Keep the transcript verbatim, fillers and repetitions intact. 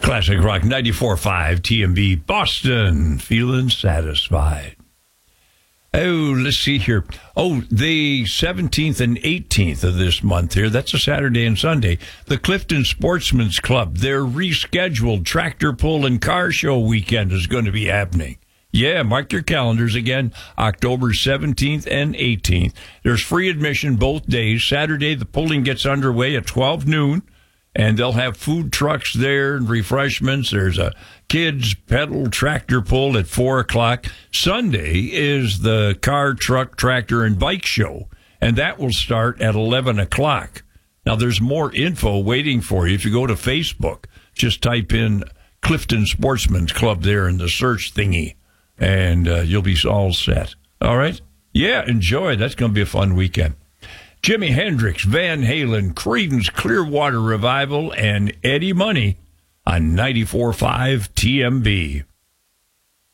Classic Rock ninety-four point five T M B Boston, feeling satisfied. Oh, let's see here. Oh, the seventeenth and eighteenth of this month here, that's a Saturday and Sunday, the Clifton Sportsman's Club, their rescheduled tractor pull and car show weekend is going to be happening. Yeah, mark your calendars again, October seventeenth and eighteenth. There's free admission both days. Saturday, the pulling gets underway at twelve noon. And they'll have food trucks there and refreshments. There's a kids pedal tractor pull at four o'clock. Sunday is the car, truck, tractor, and bike show, and that will start at eleven o'clock. Now, there's more info waiting for you if you go to Facebook. Just type in Clifton Sportsman's Club there in the search thingy, and uh, you'll be all set. All right? Yeah, enjoy. That's going to be a fun weekend. Jimi Hendrix, Van Halen, Creedence Clearwater Revival, and Eddie Money on ninety-four point five T M B.